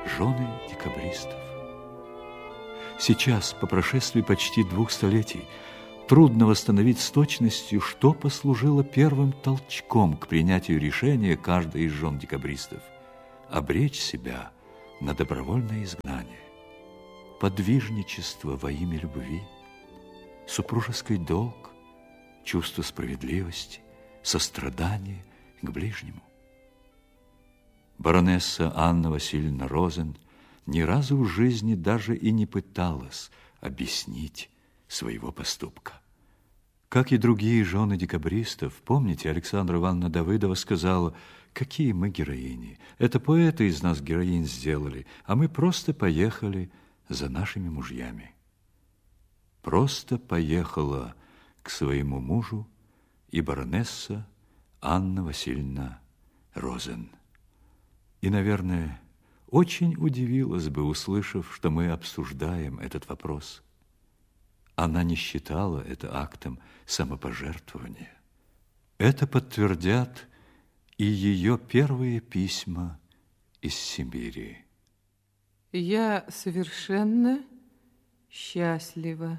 жены декабристов. Сейчас, по прошествии почти 2 столетий, трудно восстановить с точностью, что послужило первым толчком к принятию решения каждой из жен декабристов обречь себя на добровольное изгнание. Подвижничество во имя любви, супружеский долг, чувство справедливости, сострадание к ближнему. Баронесса Анна Васильевна Розен ни разу в жизни даже и не пыталась объяснить своего поступка. Как и другие жены декабристов, помните, Александра Ивановна Давыдова сказала: какие мы героини, это поэты из нас героинь сделали, а мы просто поехали за нашими мужьями. Просто поехала к своему мужу и баронесса Анна Васильевна Розен. И, наверное, очень удивилась бы, услышав, что мы обсуждаем этот вопрос. Она не считала это актом самопожертвования. Это подтвердят и ее первые письма из Сибири. Я совершенно счастлива.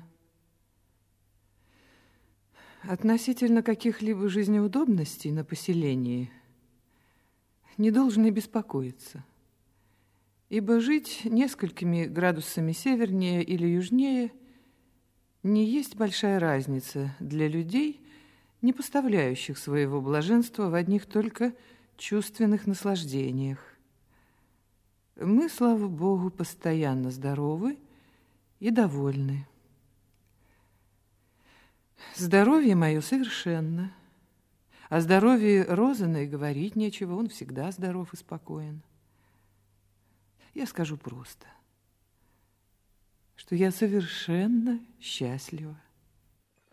Относительно каких-либо жизнеудобностей на поселении не должен и беспокоиться, ибо жить несколькими градусами севернее или южнее не есть большая разница для людей, не поставляющих своего блаженства в одних только чувственных наслаждениях. Мы, слава Богу, постоянно здоровы и довольны. Здоровье мое совершенно. О здоровье Розена и говорить нечего, он всегда здоров и спокоен. Я скажу просто, что я совершенно счастлива.